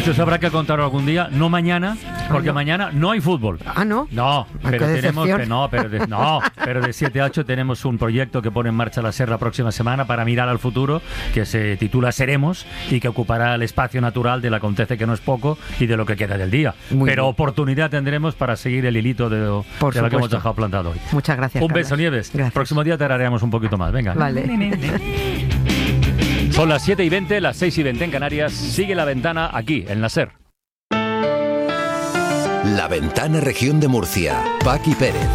Pues eso habrá que contarlo algún día, no mañana, porque mañana no hay fútbol. Ah, ¿no? No, pero tenemos decepción. pero de 7 a 8 tenemos un proyecto que pone en marcha la SER la próxima semana para mirar al futuro, que se titula Seremos y que ocupará el espacio natural del acontece que no es poco y de lo que queda del día. Muy pero bien. Oportunidad tendremos para seguir el hilito de lo que hemos dejado plantado hoy. Muchas gracias, Un Carlos. beso, Nieves. Gracias. Próximo día te haremos un poquito más. Venga. Vale. Son las 7:20, las 6:20 en Canarias. Sigue La Ventana aquí, en la SER. La Ventana Región de Murcia. Paqui Pérez.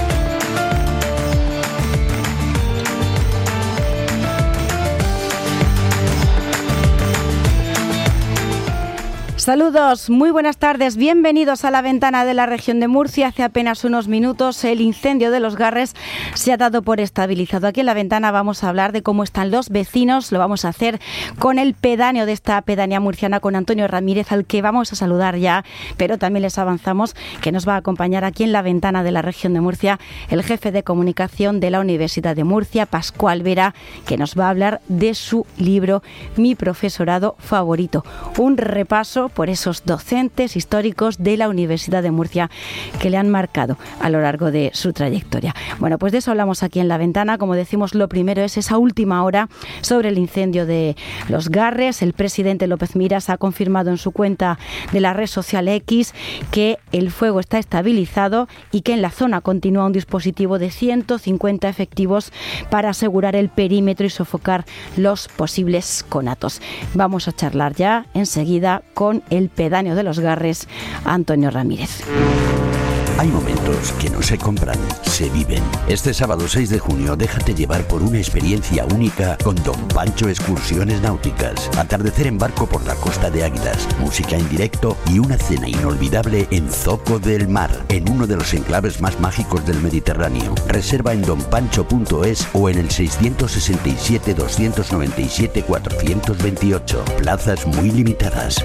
Saludos, muy buenas tardes, bienvenidos a La Ventana de la Región de Murcia. Hace apenas unos minutos el incendio de Los Garres se ha dado por estabilizado. Aquí en La Ventana vamos a hablar de cómo están los vecinos, lo vamos a hacer con el pedáneo de esta pedanía murciana, con Antonio Ramírez, al que vamos a saludar ya, pero también les avanzamos que nos va a acompañar aquí en La Ventana de la Región de Murcia el jefe de comunicación de la Universidad de Murcia, Pascual Vera, que nos va a hablar de su libro Mi profesorado favorito, un repaso por esos docentes históricos de la Universidad de Murcia que le han marcado a lo largo de su trayectoria. Bueno, pues de eso hablamos aquí en La Ventana. Como decimos, lo primero es esa última hora sobre el incendio de Los Garres. El presidente López Miras ha confirmado en su cuenta de la red social X que el fuego está estabilizado y que en la zona continúa un dispositivo de 150 efectivos para asegurar el perímetro y sofocar los posibles conatos. Vamos a charlar ya enseguida con el pedáneo de Los Garres, Antonio Ramírez. Hay momentos que no se compran, se viven. Este sábado 6 de junio déjate llevar por una experiencia única con Don Pancho Excursiones Náuticas. Atardecer en barco por la costa de Águilas, música en directo y una cena inolvidable en Zoco del Mar, en uno de los enclaves más mágicos del Mediterráneo. Reserva en donpancho.es o en el 667 297 428. Plazas muy limitadas.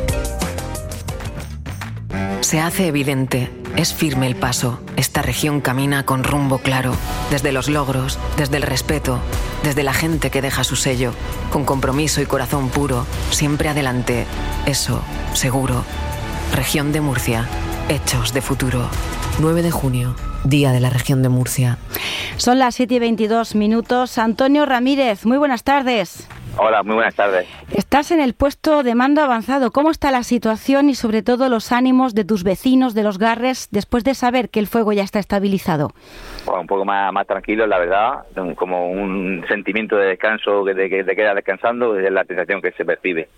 Se hace evidente, es firme el paso. Esta región camina con rumbo claro, desde los logros, desde el respeto, desde la gente que deja su sello, con compromiso y corazón puro, siempre adelante. Eso, seguro. Región de Murcia, hechos de futuro. 9 de junio, Día de la Región de Murcia. Son las 7:22. Antonio Ramírez, muy buenas tardes. Hola, muy buenas tardes. Estás en el puesto de mando avanzado. ¿Cómo está la situación y sobre todo los ánimos de tus vecinos de Los Garres después de saber que el fuego ya está estabilizado? Bueno, un poco más tranquilo, la verdad, como un sentimiento de descanso que te queda descansando, es la sensación que se percibe.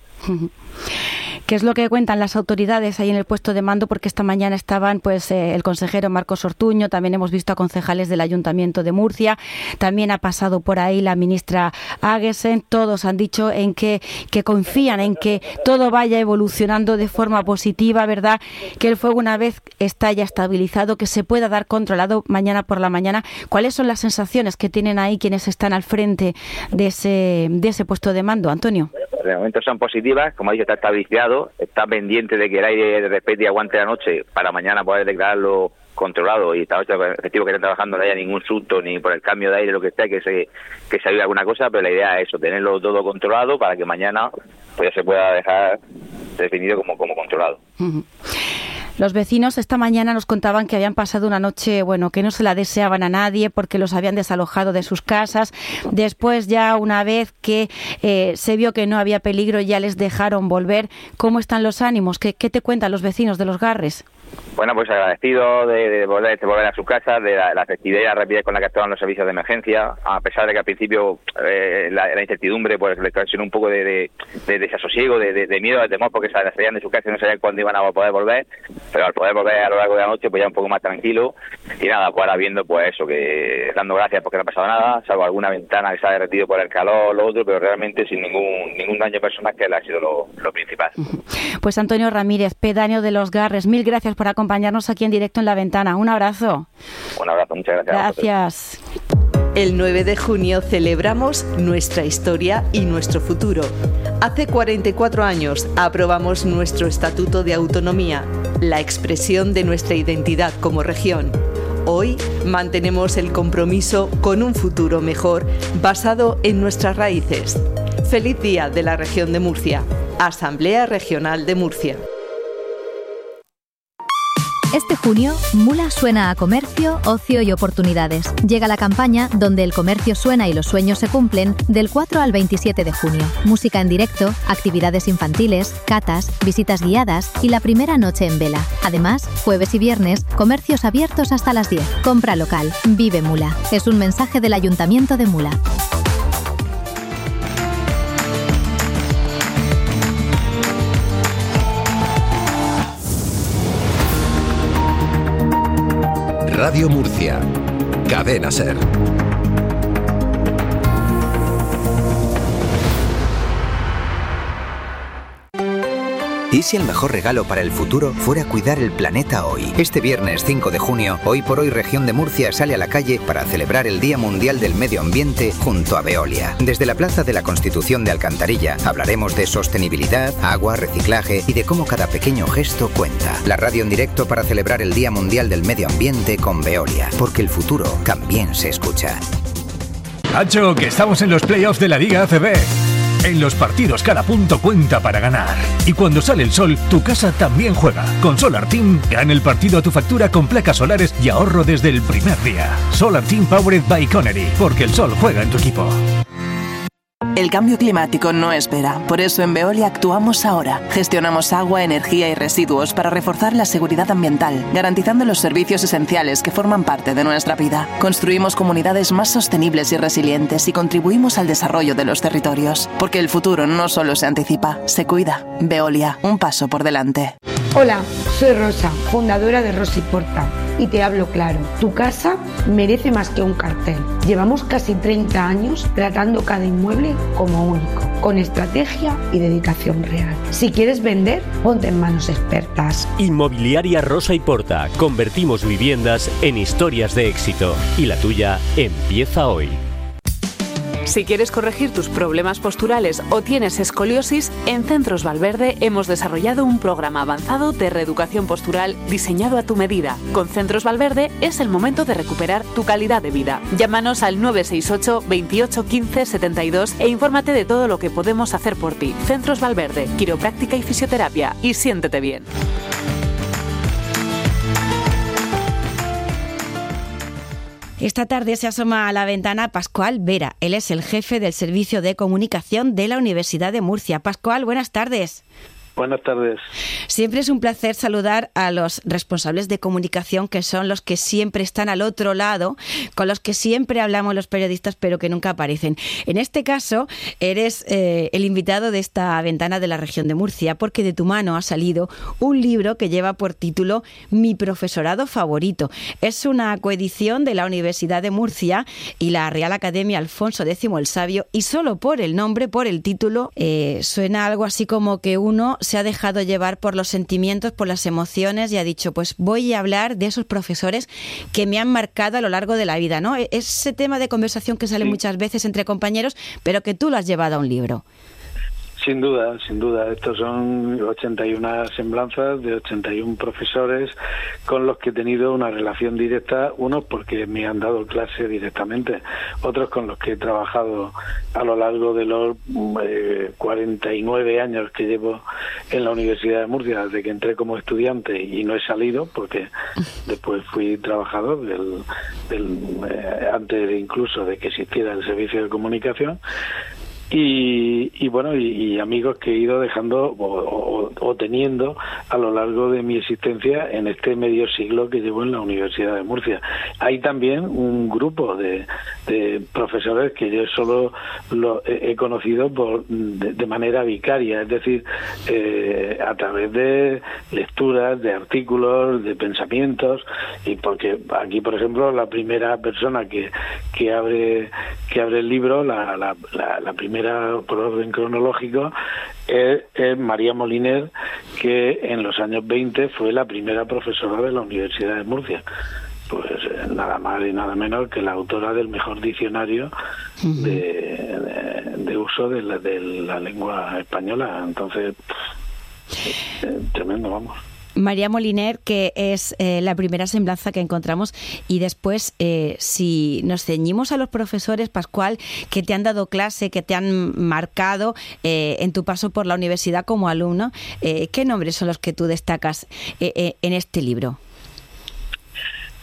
¿Qué es lo que cuentan las autoridades ahí en el puesto de mando? Porque esta mañana estaban el consejero Marcos Ortuño, también hemos visto a concejales del Ayuntamiento de Murcia, también ha pasado por ahí la ministra Aguesen. Todos han dicho en que confían en que todo vaya evolucionando de forma positiva, ¿verdad? Que el fuego, una vez está ya estabilizado, que se pueda dar controlado mañana por la mañana. ¿Cuáles son las sensaciones que tienen ahí quienes están al frente de ese puesto de mando, Antonio? De momento son positivas, como ha dicho, está estabilizado, está pendiente de que el aire de repente aguante la noche para mañana poder declararlo controlado y esta noche los efectivos que están trabajando no haya ningún susto ni por el cambio de aire, lo que sea, que se ayude alguna cosa, pero la idea es eso, tenerlo todo controlado para que mañana pues ya se pueda dejar definido como controlado. Uh-huh. Los vecinos esta mañana nos contaban que habían pasado una noche, que no se la deseaban a nadie porque los habían desalojado de sus casas. Después, ya una vez que se vio que no había peligro, ya les dejaron volver. ¿Cómo están los ánimos? ¿Qué te cuentan los vecinos de Los Garres? Bueno, pues agradecido de volver a su casa, de la efectividad y la rapidez con la que actúan los servicios de emergencia, a pesar de que al principio la incertidumbre pues les ocasionó un poco de desasosiego, de miedo, de temor, porque salían de su casa y no sabían cuándo iban a poder volver, pero al poder volver a lo largo de la noche pues ya un poco más tranquilo y nada, pues ahora viendo pues eso, que dando gracias porque no ha pasado nada, salvo alguna ventana que se ha derretido por el calor, lo otro, pero realmente sin ningún daño personal, que ha sido lo principal. Pues Antonio Ramírez, pedáneo de Los Garres, mil gracias por acompañarnos aquí en directo en La Ventana. Un abrazo. Un abrazo, muchas gracias. Gracias. El 9 de junio celebramos nuestra historia y nuestro futuro. Hace 44 años aprobamos nuestro Estatuto de Autonomía, la expresión de nuestra identidad como región. Hoy mantenemos el compromiso con un futuro mejor basado en nuestras raíces. Feliz Día de la Región de Murcia. Asamblea Regional de Murcia. Este junio, Mula suena a comercio, ocio y oportunidades. Llega la campaña donde el comercio suena y los sueños se cumplen del 4 al 27 de junio. Música en directo, actividades infantiles, catas, visitas guiadas y la primera noche en vela. Además, jueves y viernes, comercios abiertos hasta las 10. Compra local. Vive Mula. Es un mensaje del Ayuntamiento de Mula. Radio Murcia. Cadena SER. ¿Y si el mejor regalo para el futuro fuera cuidar el planeta hoy? Este viernes 5 de junio, Hoy por Hoy Región de Murcia sale a la calle para celebrar el Día Mundial del Medio Ambiente junto a Veolia. Desde la Plaza de la Constitución de Alcantarilla hablaremos de sostenibilidad, agua, reciclaje y de cómo cada pequeño gesto cuenta. La radio en directo para celebrar el Día Mundial del Medio Ambiente con Veolia, porque el futuro también se escucha. ¡Hacho, que estamos en los playoffs de la Liga ACB! En los partidos cada punto cuenta para ganar. Y cuando sale el sol, tu casa también juega. Con Solar Team, gana el partido a tu factura con placas solares y ahorro desde el primer día. Solar Team Powered by Connery, porque el sol juega en tu equipo. El cambio climático no espera. Por eso en Veolia actuamos ahora. Gestionamos agua, energía y residuos para reforzar la seguridad ambiental, garantizando los servicios esenciales que forman parte de nuestra vida. Construimos comunidades más sostenibles y resilientes y contribuimos al desarrollo de los territorios. Porque el futuro no solo se anticipa, se cuida. Veolia, un paso por delante. Hola, soy Rosa, fundadora de Rosy Porta. Y te hablo claro, tu casa merece más que un cartel. Llevamos casi 30 años tratando cada inmueble como único, con estrategia y dedicación real. Si quieres vender, ponte en manos expertas. Inmobiliaria Rosa y Porta. Convertimos viviendas en historias de éxito. Y la tuya empieza hoy. Si quieres corregir tus problemas posturales o tienes escoliosis, en Centros Valverde hemos desarrollado un programa avanzado de reeducación postural diseñado a tu medida. Con Centros Valverde es el momento de recuperar tu calidad de vida. Llámanos al 968 28 15 72 e infórmate de todo lo que podemos hacer por ti. Centros Valverde, quiropráctica y fisioterapia. Y siéntete bien. Esta tarde se asoma a la ventana Pascual Vera. Él es el jefe del Servicio de Comunicación de la Universidad de Murcia. Pascual, buenas tardes. Buenas tardes. Siempre es un placer saludar a los responsables de comunicación, que son los que siempre están al otro lado, con los que siempre hablamos los periodistas, pero que nunca aparecen. En este caso, eres el invitado de esta ventana de la región de Murcia, porque de tu mano ha salido un libro que lleva por título Mi profesorado favorito. Es una coedición de la Universidad de Murcia y la Real Academia Alfonso X el Sabio, y solo por el nombre, por el título, suena algo así como que uno se ha dejado llevar por los sentimientos, por las emociones y ha dicho, pues voy a hablar de esos profesores que me han marcado a lo largo de la vida, ¿no? Ese tema de conversación que sale muchas veces entre compañeros, pero que tú lo has llevado a un libro. Sin duda, sin duda. Estos son 81 semblanzas de 81 profesores con los que he tenido una relación directa, unos porque me han dado clase directamente, otros con los que he trabajado a lo largo de los 49 años que llevo en la Universidad de Murcia, desde que entré como estudiante y no he salido, porque después fui trabajador antes incluso de que existiera el servicio de comunicación. Y bueno, y amigos que he ido dejando o teniendo a lo largo de mi existencia en este medio siglo que llevo en la Universidad de Murcia. Hay también un grupo de profesores que yo solo he conocido de manera vicaria, es decir, a través de lecturas, de artículos, de pensamientos, y porque aquí, por ejemplo, la primera persona que abre el libro, la primera por orden cronológico, es María Moliner, que en los años 20 fue la primera profesora de la Universidad de Murcia. Pues nada más y nada menos que la autora del mejor diccionario de uso de la lengua española. Entonces, tremendo, vamos. María Moliner, que es la primera semblanza que encontramos, y después, si nos ceñimos a los profesores, Pascual, que te han dado clase, que te han marcado en tu paso por la universidad como alumno, ¿qué nombres son los que tú destacas en este libro?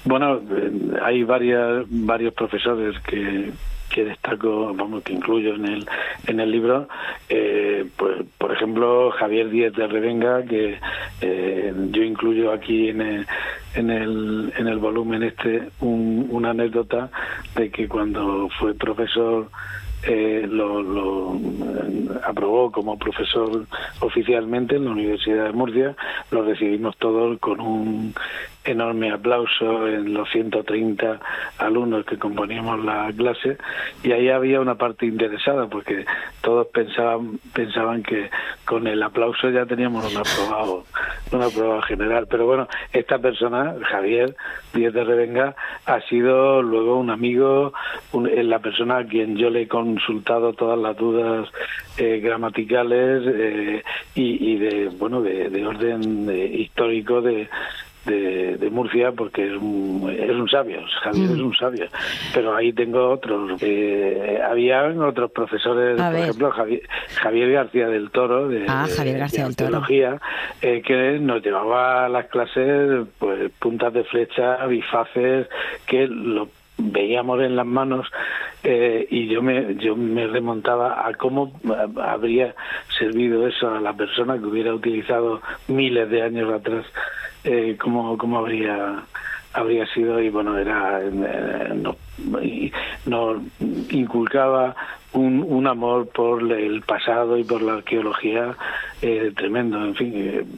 Bueno, hay varios profesores que destaco, vamos, que incluyo en el libro, pues por ejemplo Javier Díez de Revenga, que yo incluyo aquí en el volumen una anécdota de que cuando fue profesor lo aprobó como profesor oficialmente en la Universidad de Murcia. Lo recibimos todos con un enorme aplauso en los 130 alumnos que componíamos la clase, y ahí había una parte interesada porque todos pensaban que con el aplauso ya teníamos un aprobado general. Pero bueno, esta persona, Javier Díez de Revenga, ha sido luego un amigo, la persona a quien yo le he consultado todas las dudas gramaticales y de orden histórico de Murcia, porque es un sabio. Javier es un sabio. Pero ahí tengo otros. Habían otros profesores, por ejemplo, Javier García del Toro, de teología, que nos llevaba a las clases pues puntas de flecha, bifaces, que lo veíamos en las manos, y yo me remontaba a cómo habría servido eso a la persona que hubiera utilizado miles de años atrás, cómo habría sido. Y bueno, nos inculcaba un amor por el pasado y por la arqueología tremendo. En fin,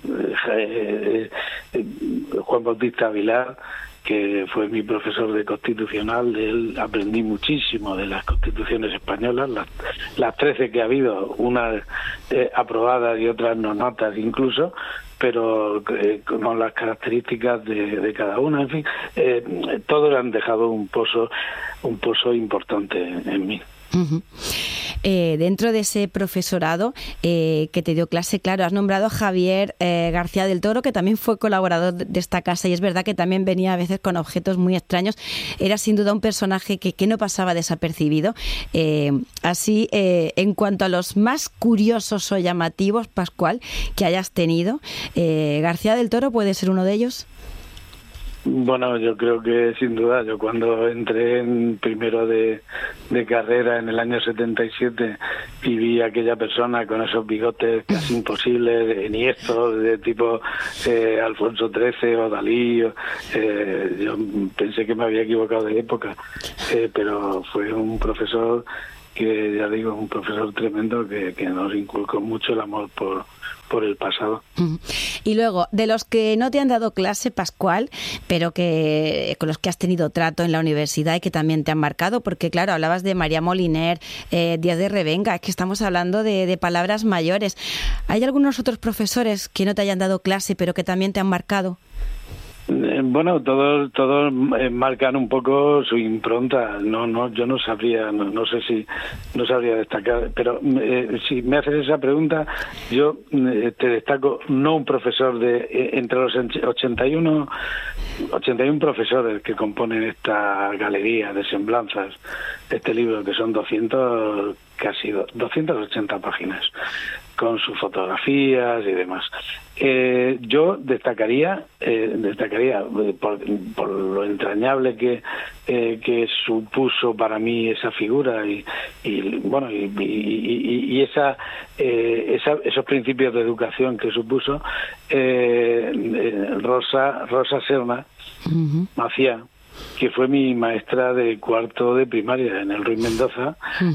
Juan Bautista Vilar, que fue mi profesor de constitucional, de él aprendí muchísimo de las constituciones españolas, las 13 que ha habido, unas aprobadas y otras no notas incluso, pero con las características de cada una. En fin, todos han dejado un pozo importante en mí. Uh-huh. Dentro de ese profesorado que te dio clase, claro, has nombrado a Javier García del Toro, que también fue colaborador de esta casa, y es verdad que también venía a veces con objetos muy extraños. Era sin duda un personaje que no pasaba desapercibido. Así, en cuanto a los más curiosos o llamativos, Pascual, que hayas tenido, ¿García del Toro puede ser uno de ellos? Bueno, yo creo que sin duda. Yo cuando entré en primero de carrera en el año 77 y vi a aquella persona con esos bigotes casi imposibles, enhiestos, de tipo Alfonso XIII o Dalí, yo pensé que me había equivocado de época, pero fue un profesor que, ya digo, un profesor tremendo que nos inculcó mucho el amor por el pasado. Y luego, de los que no te han dado clase, Pascual, pero que con los que has tenido trato en la universidad y que también te han marcado, porque claro, hablabas de María Moliner, Díaz de Revenga, es que estamos hablando de palabras mayores. ¿Hay algunos otros profesores que no te hayan dado clase, pero que también te han marcado? Bueno, todos marcan un poco su impronta. Yo no sabría, no sé si no sabría destacar, pero si me haces esa pregunta, yo te destaco no un profesor entre los 81 profesores que componen esta galería de semblanzas, este libro, que son 280 páginas, con sus fotografías y demás. Yo destacaría por lo entrañable que supuso para mí esa figura y esos principios de educación que supuso, Rosa Serna Macía, que fue mi maestra de cuarto de primaria en el Ruiz Mendoza.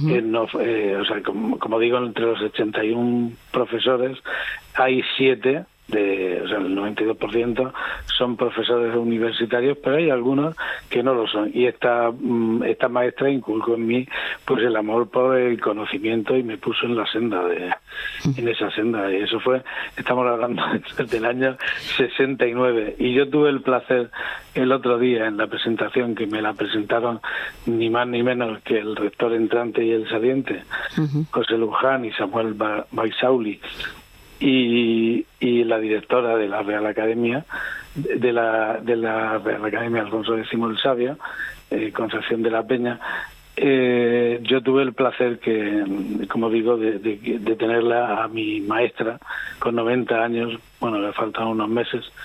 Como digo, entre los 81 profesores hay 7, el 92% son profesores universitarios, pero hay algunos que no lo son, y esta maestra inculcó en mí pues el amor por el conocimiento y me puso en esa senda, y eso estamos hablando del año 69, y yo tuve el placer el otro día en la presentación, que me la presentaron ni más ni menos que el rector entrante y el saliente, José Luján y Samuel Baisauli, y la directora de la Real Academia, de la Real Academia Alfonso X el Sabio, Concepción de la Peña. Yo tuve el placer como digo, de tenerla a mi maestra con 90 años, bueno, le faltan unos meses,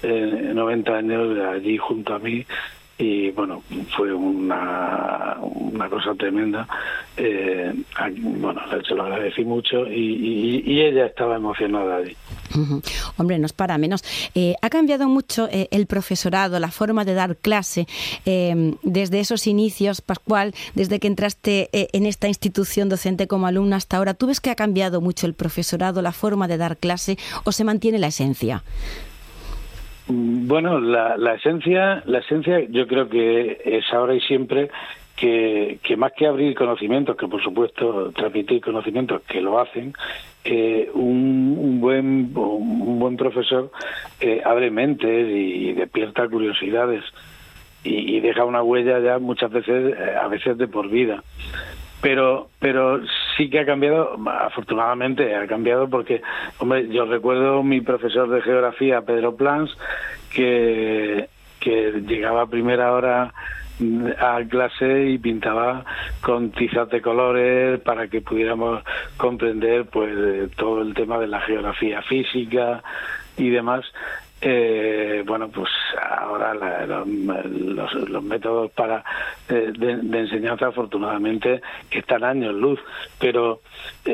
90 años allí junto a mí. Y bueno, fue una cosa tremenda. Bueno, se lo agradecí mucho y ella estaba emocionada allí. Hombre, no es para menos. Ha cambiado mucho el profesorado, la forma de dar clase desde esos inicios, Pascual, desde que entraste en esta institución docente como alumna hasta ahora. ¿Tú ves que ha cambiado mucho el profesorado, la forma de dar clase, o se mantiene la esencia? Bueno, la esencia yo creo que es ahora y siempre que más que abrir conocimientos, que por supuesto transmitir conocimientos, que lo hacen, un buen profesor abre mentes y despierta curiosidades y deja una huella ya muchas veces, a veces de por vida. Pero sí que ha cambiado, afortunadamente ha cambiado, porque, hombre, yo recuerdo mi profesor de geografía, Pedro Plans, que llegaba a primera hora a clase y pintaba con tizas de colores para que pudiéramos comprender pues todo el tema de la geografía física y demás. Bueno, pues ahora los métodos de enseñanza afortunadamente están años luz, pero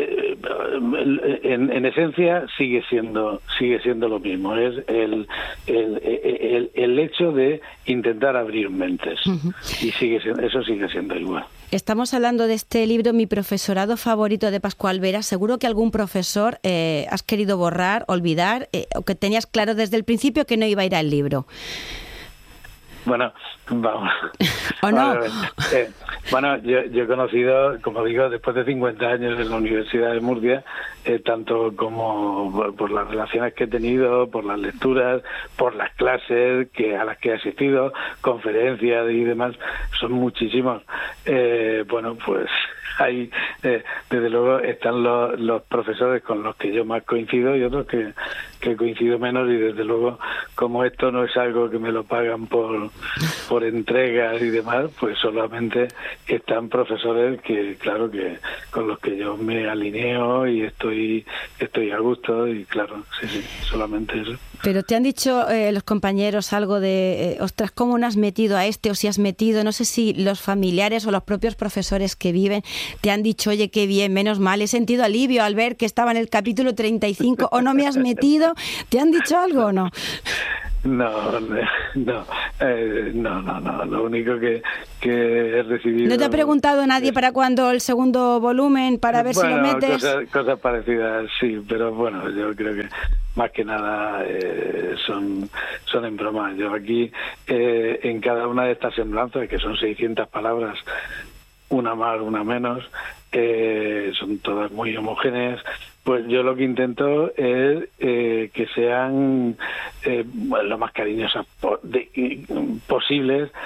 en esencia sigue siendo lo mismo. Es el hecho de intentar abrir mentes, y eso sigue siendo igual. Estamos hablando de este libro, Mi profesorado favorito, de Pascual Vera. Seguro que algún profesor has querido borrar, olvidar, o que tenías claro desde el principio que no iba a ir al libro. Bueno, vamos. ¿O no? Bueno, yo he conocido, como digo, después de 50 años en la Universidad de Murcia, tanto como por las relaciones que he tenido, por las lecturas, por las clases a las que he asistido, conferencias y demás, son muchísimos. Bueno, pues hay, desde luego, están los profesores con los que yo más coincido y otros que coincido menos, y desde luego, como esto no es algo que me lo pagan por entregas y demás, pues solamente están profesores que, claro, que con los que yo me alineo y estoy a gusto, y claro, sí, solamente eso. Pero te han dicho los compañeros algo de, ostras, ¿cómo no has metido a este? O si has metido, no sé si los familiares o los propios profesores que viven te han dicho, oye, qué bien, menos mal, he sentido alivio al ver que estaba en el capítulo 35, o no me has metido. ¿Te han dicho algo o no? No, lo único que he recibido... ¿No te ha preguntado nadie para cuándo el segundo volumen, para ver si lo metes? Cosas parecidas, sí, pero bueno, yo creo que más que nada son en broma. Yo aquí, en cada una de estas semblanzas, que son 600 palabras, una más, una menos, son todas muy homogéneas, pues yo lo que intento es que sean lo más cariñosas posibles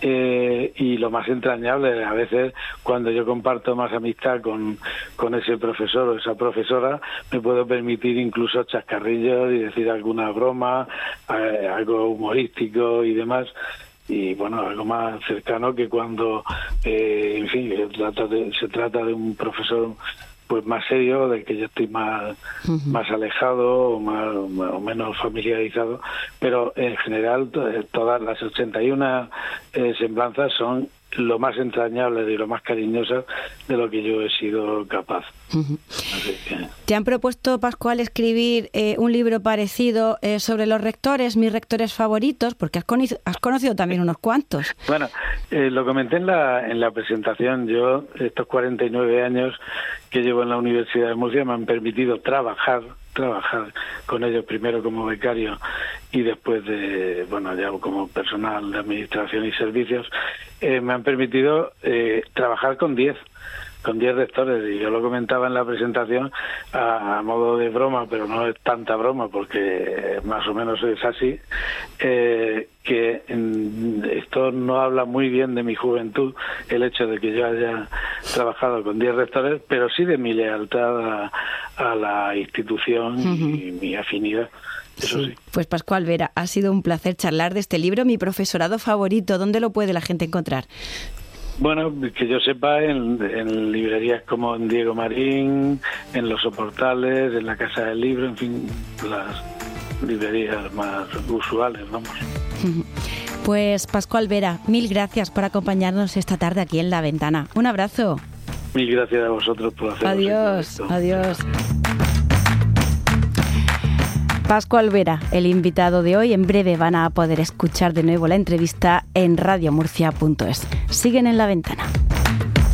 y lo más entrañables. A veces, cuando yo comparto más amistad con ese profesor o esa profesora, me puedo permitir incluso chascarrillos y decir alguna broma, algo humorístico y demás. Y bueno, algo más cercano que cuando, en fin, se trata de un profesor pues más serio, del que yo estoy más alejado o menos familiarizado, pero en general todas las 81 semblanzas son lo más entrañables y lo más cariñosas de lo que yo he sido capaz. Así que... ¿Te han propuesto, Pascual, escribir un libro parecido sobre los rectores, mis rectores favoritos? Porque has conocido también unos cuantos. Bueno, lo comenté en la presentación. Yo, estos 49 años que llevo en la Universidad de Murcia, me han permitido trabajar con ellos, primero como becario y después ya como personal de administración y servicios. Me han permitido trabajar con 10 rectores, y yo lo comentaba en la presentación a modo de broma, pero no es tanta broma porque más o menos es así, que esto no habla muy bien de mi juventud, el hecho de que yo haya trabajado con 10 rectores, pero sí de mi lealtad a la institución y mi afinidad. Eso sí. Pues Pascual Vera, ha sido un placer charlar de este libro, Mi profesorado favorito. ¿Dónde lo puede la gente encontrar? Bueno, que yo sepa, en librerías como en Diego Marín, en Los Soportales, en la Casa del Libro, en fin, librerías más usuales, vamos. Pues Pascual Vera, mil gracias por acompañarnos esta tarde aquí en La Ventana. Un abrazo. Mil gracias a vosotros por hacerlo. Adiós, adiós. Pascual Vera, el invitado de hoy. En breve van a poder escuchar de nuevo la entrevista en radiomurcia.es. Siguen en La Ventana.